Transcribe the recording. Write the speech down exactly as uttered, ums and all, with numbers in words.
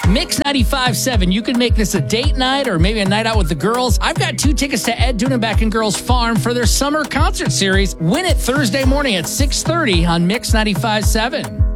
Mix ninety-five point seven. You can make this a date night or maybe a night out with the girls. I've got two tickets to Ed Dudenbeck and Girls Farm for their summer concert series. Win it Thursday morning at six thirty on Mix ninety-five point seven.